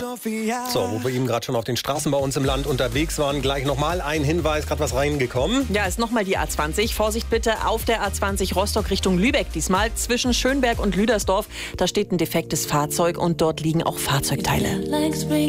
So, wo wir eben gerade schon auf den Straßen bei uns im Land unterwegs waren, gleich nochmal ein Hinweis, gerade was reingekommen. Ja, ist nochmal die A20. Vorsicht bitte auf der A20 Rostock Richtung Lübeck. Diesmal zwischen Schönberg und Lüdersdorf. Da steht ein defektes Fahrzeug und dort liegen auch Fahrzeugteile.